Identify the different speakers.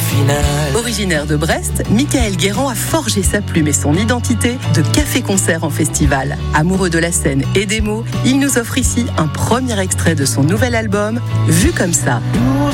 Speaker 1: final.
Speaker 2: Originaire de Brest, Michael Guérand a forgé sa plume et son identité de café-concert en festival. Amoureux de la scène et des mots, il nous offre ici un premier extrait de son nouvel album, Vu comme ça.
Speaker 1: Nous